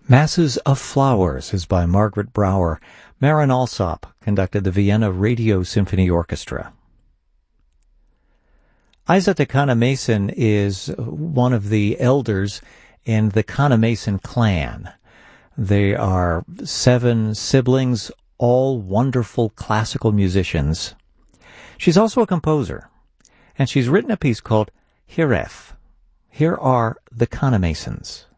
Masses of Flowers is by Margaret Brouwer. Marin Alsop conducted the Vienna Radio Symphony Orchestra. Isa de Canamason is one of the elders in the Canamason clan. They are 7 siblings, all wonderful classical musicians. She's also a composer, and she's written a piece called Hiref. Here are the Canamasons.